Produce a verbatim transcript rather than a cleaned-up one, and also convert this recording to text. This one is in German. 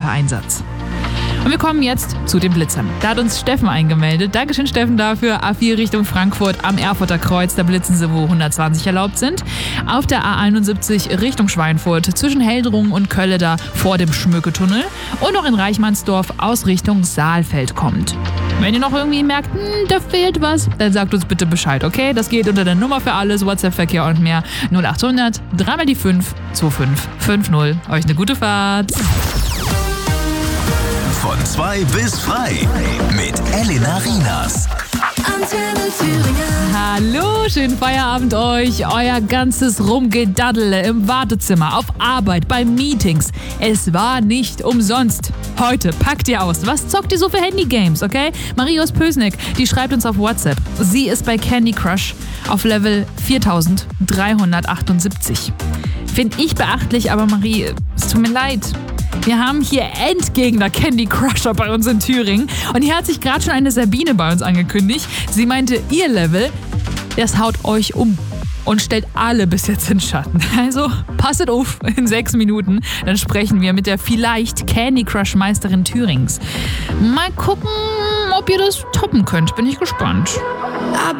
unter Einsatz. Und wir kommen jetzt zu den Blitzern. Da hat uns Steffen eingemeldet. Dankeschön, Steffen, dafür. A vier Richtung Frankfurt am Erfurter Kreuz. Da blitzen sie, wo hundertzwanzig erlaubt sind. Auf der A einundsiebzig Richtung Schweinfurt zwischen Heldrungen und Kölle da vor dem Schmücketunnel. Und noch in Reichmannsdorf aus Richtung Saalfeld kommt. Wenn ihr noch irgendwie merkt, hm, da fehlt was, dann sagt uns bitte Bescheid, okay? Das geht unter der Nummer für alles, WhatsApp-Verkehr und mehr. null achthundert, dreimal die fünf, zwei fünf fünf null. Euch eine gute Fahrt. Von zwei bis frei mit Elena Rienas. Antenne Thüringen. Hallo, schönen Feierabend euch. Euer ganzes Rumgedaddele im Wartezimmer, auf Arbeit, bei Meetings. Es war nicht umsonst. Heute packt ihr aus. Was zockt ihr so für Handygames, okay? Marie aus Pösneck, die schreibt uns auf WhatsApp. Sie ist bei Candy Crush auf Level viertausenddreihundertachtundsiebzig. Finde ich beachtlich, aber Marie, es tut mir leid. Wir haben hier Endgegner Candy Crusher bei uns in Thüringen. Und hier hat sich gerade schon eine Sabine bei uns angekündigt. Sie meinte, ihr Level, das haut euch um und stellt alle bis jetzt in Schatten. Also passet auf, in sechs Minuten, dann sprechen wir mit der vielleicht Candy Crush Meisterin Thürings. Mal gucken, ob ihr das toppen könnt. Bin ich gespannt.